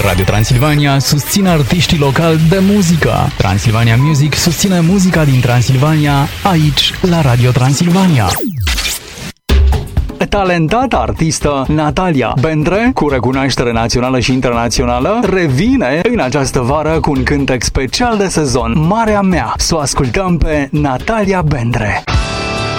Radio Transilvania susține artiștii locali de muzică. Transilvania Music susține muzica din Transilvania, aici, la Radio Transilvania. Talentata artistă Natalia Bendre, cu recunoaștere națională și internațională, revine în această vară cu un cântec special de sezon, Marea Mea. Să o ascultăm pe Natalia Bendre.